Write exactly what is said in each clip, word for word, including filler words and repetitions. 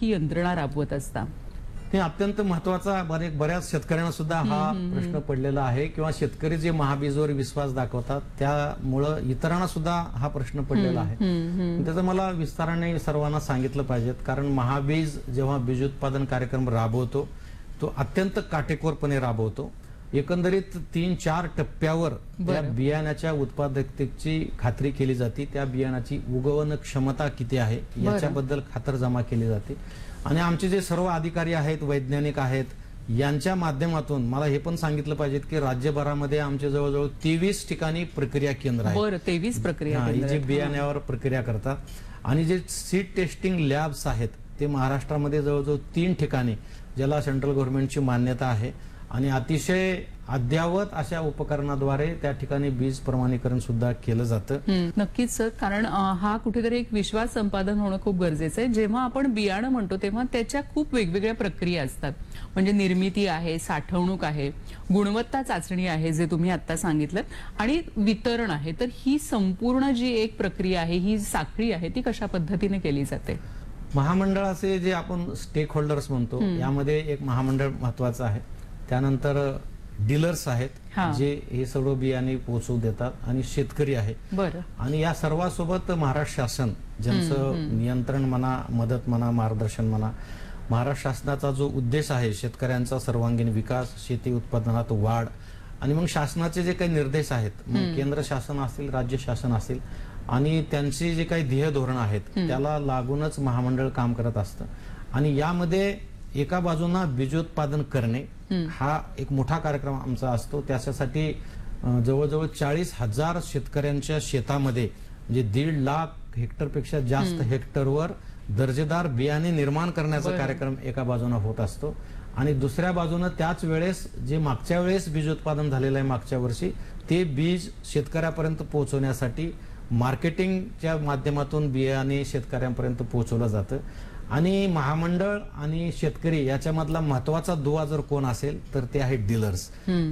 ही यंत्रणा राबवत असता? हे अत्यंत महत्वाचा बरे- बऱ्याच शेतकऱ्यांना सुद्धा हा प्रश्न पडलेला आहे किंवा शेतकरी जे महाबीजवर विश्वास दाखवतात त्यामुळं इतरांना सुद्धा हा प्रश्न पडलेला आहे. त्याचं मला विस्ताराने सर्वांना सांगितलं पाहिजेत, कारण महाबीज जेव्हा बीज उत्पादन कार्यक्रम राबवतो तो अत्यंत काटेकोरपणे राबवतो. एकंदरीत तीन चार टप्प्यावर त्या बियाण्याच्या उत्पादकतेची खात्री केली जाते. त्या बियाण्याची उगवण क्षमता किती आहे याच्याबद्दल खातरजमा केली जाते. आणि आमचे जे सर्व अधिकारी आहेत, वैज्ञानिक आहेत, यांच्या माध्यमातून मला हे पण सांगितलं पाहिजे की राज्यभरामध्ये आमचे जवळजवळ तेवीस ठिकाणी प्रक्रिया केंद्र आहेत. बरं, तेवीस प्रक्रिया केंद्र जे बियाण्यावर प्रक्रिया करतात. आणि जे सीड टेस्टिंग लॅब्स आहेत ते महाराष्ट्रामध्ये जवळजवळ तीन ठिकाणी ज्याला सेंट्रल गव्हर्नमेंटची मान्यता आहे. आणि अतिशय अद्यावत अशा उपकरणाद्वारे त्या ठिकाणी बीज प्रमाणीकरण सुद्धा केलं जातं. नक्कीच सर, कारण हा कुठेतरी एक विश्वास संपादन होणं खूप गरजेचं आहे. जेव्हा आपण बियाणं म्हणतो तेव्हा त्याच्या खूप वेगवेगळ्या प्रक्रिया असतात. म्हणजे निर्मिती आहे, साठवणूक आहे, गुणवत्ता चाचणी आहे जे तुम्ही आता सांगितलं, आणि वितरण आहे. तर ही संपूर्ण जी एक प्रक्रिया आहे, ही साखळी आहे, ती कशा पद्धतीने केली जाते? महामंडळाचे जे आपण स्टेक होल्डर्स म्हणतो यामध्ये एक महामंडळ महत्वाचं आहे. त्यानंतर डीलर्स आहेत जे हे सर्व बियाणे पोहोचवू देतात, आणि शेतकरी आहे. आणि या सर्वांसोबत महाराष्ट्र शासन ज्यांचं नियंत्रण म्हणा, मदत म्हणा, मार्गदर्शन म्हणा, महाराष्ट्र शासनाचा जो उद्देश आहे शेतकऱ्यांचा सर्वांगीण विकास, शेती उत्पादनात वाढ, आणि मग शासनाचे जे काही निर्देश आहेत, मग केंद्र शासन असेल, राज्य शासन असेल, आणि त्यांची जे काही ध्येय धोरण आहेत त्याला लागूनच महामंडळ काम करत असतं. आणि यामध्ये एका बाजूला बीजोत्पादन करणे हा एक मोठा कार्यक्रम आमचा असतो. त्याच्यासाठी जवळजवळ चाळीस हजार शेतकऱ्यांच्या शेतामध्ये म्हणजे दीड लाख हेक्टरपेक्षा जास्त हेक्टरवर दर्जेदार बियाणे निर्माण करण्याचा कार्यक्रम एका बाजूने होत असतो. आणि दुसऱ्या बाजूने त्याच वेळेस जे मागच्या वेळेस बीज उत्पादन झालेलं आहे मागच्या वर्षी, ते बीज शेतकऱ्यापर्यंत पोहोचवण्यासाठी मार्केटिंगच्या माध्यमातून बियाणे शेतकऱ्यांपर्यंत पोहोचवलं जातं. आणि महामंडळ आणि शेतकरी याच्यामधला महत्वाचा दुवा जर कोण असेल तर ते आहेत डीलर्स,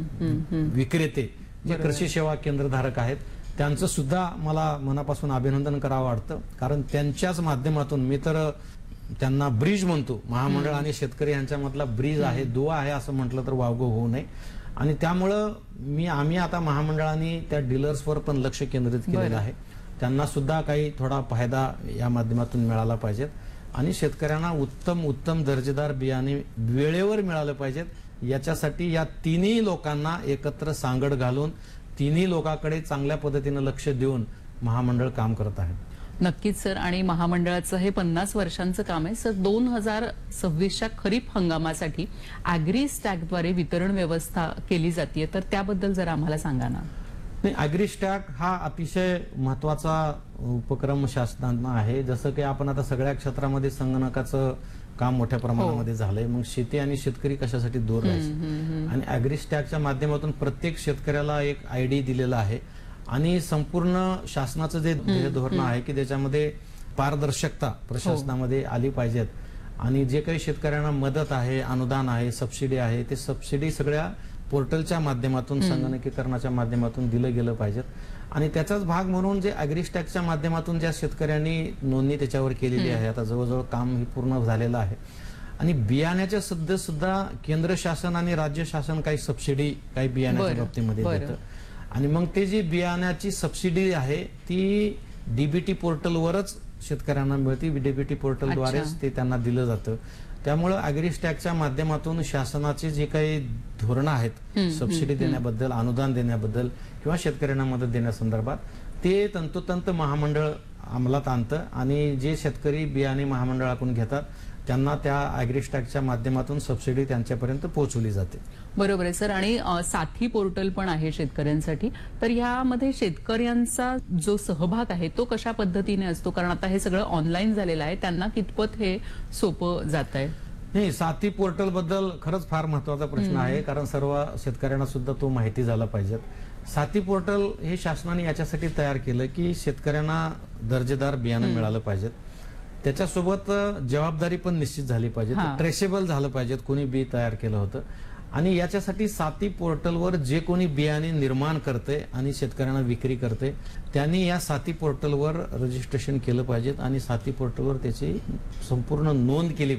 विक्रेते, जे कृषी सेवा केंद्रधारक आहेत. त्यांचं सुद्धा मला मनापासून अभिनंदन करावं वाटतं, कारण त्यांच्याच माध्यमातून मी तर त्यांना ब्रिज म्हणतो. महामंडळ आणि शेतकरी यांच्यामधला ब्रिज आहे, दुवा आहे असं म्हटलं तर वावगं होऊ नये. आणि त्यामुळं मी आम्ही आता महामंडळाने त्या डीलर्सवर पण लक्ष केंद्रित केलेलं आहे. त्यांना सुद्धा काही थोडा फायदा या माध्यमातून मिळाला पाहिजेत, आणि शेतकऱ्यांना उत्तम उत्तम दर्जेदार बियाणे वेळेवर मिळालं पाहिजेत. याच्यासाठी या तिन्ही लोकांना एकत्र सांगड घालून तिन्ही लोकांकडे चांगल्या पद्धतीने लक्ष देऊन महामंडळ काम करत आहे. नक्कीच सर, आणि महामंडळाचं हे पन्नास वर्षांचं काम आहे सर. दोन हजार सव्वीसच्या खरीप हंगामासाठी अॅग्री स्टॅकद्वारे वितरण व्यवस्था केली जाते, तर त्याबद्दल जरा आम्हाला सांगा ना. नाही, अॅग्री स्टॅक हा अतिशय महत्वाचा उपक्रम शासनाचा आहे. जसं की आपण आता सगळ्या क्षेत्रामध्ये संगणकाचं काम मोठ्या प्रमाणामध्ये झालंय, मग शेती आणि शेतकरी कशासाठी दूर राहायचे. आणि अॅग्री स्टॅकच्या माध्यमातून प्रत्येक शेतकऱ्याला एक आयडी दिलेला आहे. आणि संपूर्ण शासनाचं जे ध्येय धोरण आहे की त्याच्यामध्ये पारदर्शकता प्रशासनामध्ये आली पाहिजेत. आणि जे काही शेतकऱ्यांना मदत आहे, अनुदान आहे, सबसिडी आहे, ते सबसिडी सगळ्या पोर्टलच्या माध्यमातून, संगणकीकरणाच्या माध्यमातून दिलं गेलं पाहिजेत. आणि त्याचाच भाग म्हणून जे अॅग्री स्टॅकच्या माध्यमातून ज्या शेतकऱ्यांनी नोंदणी त्याच्यावर केलेली आहे, आता जवळजवळ काम हे पूर्ण झालेलं आहे. आणि बियाण्याच्या सध्या सुद्धा केंद्र शासन आणि राज्य शासन काही सबसिडी काही बियाण्याच्या बाबतीमध्ये देतं. आणि मग ते जी बियाण्याची सबसिडी आहे ती डीबीटी पोर्टलवरच शेतकऱ्यांना मिळते. डीबीटी पोर्टलद्वारेच ते त्यांना दिलं जातं. त्यामुळे अॅग्री स्टॅकच्या माध्यमातून शासनाचे जे काही धोरणं आहेत सबसिडी देण्याबद्दल, अनुदान देण्याबद्दल किंवा शेतकऱ्यांना मदत देण्यासंदर्भात, ते तंतोतंत महामंडळ अंमलात आणतं. आणि जे शेतकरी बियाणे महामंडळाकडून घेतात त्यांना त्या अॅग्री स्टॅकच्या माध्यमातून सबसिडी त्यांच्यापर्यंत पोहोचवली जाते. बरोबर आहे सर. आणि साथी पोर्टल पण आहे शेतकऱ्यांसाठी, तर यामध्ये शेतकऱ्यांचा जो सहभाग आहे तो कशा पद्धतीने असतो? कारण आता हे सगळं ऑनलाईन झालेलं आहे, त्यांना कितपत हे सोपं जात आहे? नाही, साथी पोर्टल बद्दल खरंच फार महत्वाचा प्रश्न आहे, कारण सर्व शेतकऱ्यांना सुद्धा तो माहिती झाला पाहिजे. साथी पोर्टल हे शासनाने याच्यासाठी तयार केलं की शेतकऱ्यांना दर्जेदार बियाणं मिळालं पाहिजेत. त्याच्यासोबत जबाबदारी पण निश्चित झाली पाहिजे, ट्रेसेबल झालं पाहिजे कोणी बी तयार केलं होतं. आणि याच्यासाठी साथी पोर्टलवर जे कोणी बियाणे निर्माण करते आणि शेतकऱ्यांना विक्री करते त्यांनी या साथी पोर्टलवर रजिस्ट्रेशन केलं पाहिजे आणि साथी पोर्टलवर त्याची संपूर्ण नोंद केली